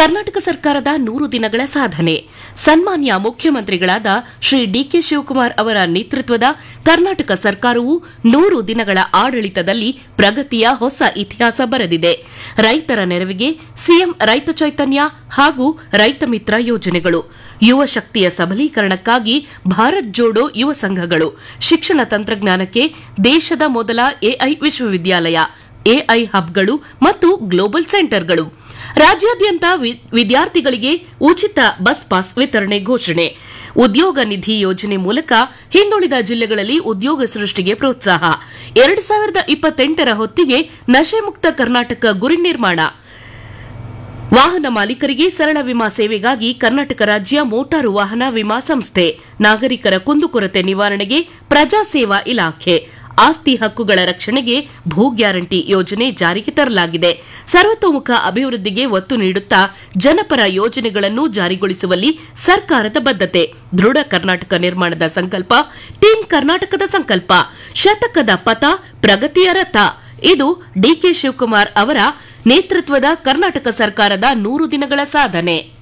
ಕರ್ನಾಟಕ ಸರ್ಕಾರದ 100 ದಿನಗಳ ಸಾಧನೆ. ಸನ್ಮಾನ್ಯ ಮುಖ್ಯಮಂತ್ರಿಗಳಾದ ಶ್ರೀ ಡಿಕೆ ಶಿವಕುಮಾರ್ ಅವರ ನೇತೃತ್ವದ ಕರ್ನಾಟಕ ಸರ್ಕಾರವು 100 ದಿನಗಳ ಆಡಳಿತದಲ್ಲಿ ಪ್ರಗತಿಯ ಹೊಸ ಇತಿಹಾಸ ಬರೆದಿದೆ. ರೈತರ ನೆರವಿಗೆ ಸಿಎಂ ರೈತ ಚೈತನ್ಯ ಹಾಗೂ ರೈತ ಮಿತ್ರ ಯೋಜನೆಗಳು, ಯುವ ಶಕ್ತಿಯ ಸಬಲೀಕರಣಕ್ಕಾಗಿ ಭಾರತ್ ಜೋಡೋ ಯುವ ಸಂಘಗಳು, ಶಿಕ್ಷಣ ತಂತ್ರಜ್ಞಾನಕ್ಕೆ ದೇಶದ ಮೊದಲ ಎಐ ವಿಶ್ವವಿದ್ಯಾಲಯ, ಎಐ ಹಬ್ಗಳು ಮತ್ತು ಗ್ಲೋಬಲ್ ಸೆಂಟರ್ಗಳು, ರಾಜ್ಯಾದ್ಯಂತ ವಿದ್ಯಾರ್ಥಿಗಳಿಗೆ ಉಚಿತ ಬಸ್ ಪಾಸ್ ವಿತರಣೆ ಘೋಷಣೆ, ಉದ್ಯೋಗ ನಿಧಿ ಯೋಜನೆ ಮೂಲಕ ಹಿಂದುಳಿದ ಜಿಲ್ಲೆಗಳಲ್ಲಿ ಉದ್ಯೋಗ ಸೃಷ್ಟಿಗೆ ಪ್ರೋತ್ಸಾಹ, 2028ರ ಹೊತ್ತಿಗೆ ನಶೆ ಮುಕ್ತ ಕರ್ನಾಟಕ ಗುರಿ ನಿರ್ಮಾಣ, ವಾಹನ ಮಾಲೀಕರಿಗೆ ಸರಳ ವಿಮಾ ಸೇವೆಗಾಗಿ ಕರ್ನಾಟಕ ರಾಜ್ಯ ಮೋಟಾರು ವಾಹನ ವಿಮಾ ಸಂಸ್ಥೆ, ನಾಗರಿಕರ ಕುಂದುಕೊರತೆ ನಿವಾರಣೆಗೆ ಪ್ರಜಾ ಸೇವಾ ಇಲಾಖೆ, ಆಸ್ತಿ ಹಕ್ಕುಗಳ ರಕ್ಷಣೆಗೆ ಭೂ ಗ್ಯಾರಂಟಿ ಯೋಜನೆ ಜಾರಿಗೆ ತರಲಾಗಿದೆ. ಸರ್ವತೋಮುಖ ಅಭಿವೃದ್ಧಿಗೆ ಒತ್ತು ನೀಡುತ್ತಾ ಜನಪರ ಯೋಜನೆಗಳನ್ನು ಜಾರಿಗೊಳಿಸುವಲ್ಲಿ ಸರ್ಕಾರದ ಬದ್ಧತೆ, ದೃಢ ಕರ್ನಾಟಕ ನಿರ್ಮಾಣದ ಸಂಕಲ್ಪ, ಟೀಂ ಕರ್ನಾಟಕದ ಸಂಕಲ್ಪ, ಶತಕದ ಪಥ, ಪ್ರಗತಿಯ ರಥ. ಇದು ಡಿಕೆ ಶಿವಕುಮಾರ್ ಅವರ ನೇತೃತ್ವದ ಕರ್ನಾಟಕ ಸರ್ಕಾರದ 100 ದಿನಗಳ ಸಾಧನೆ.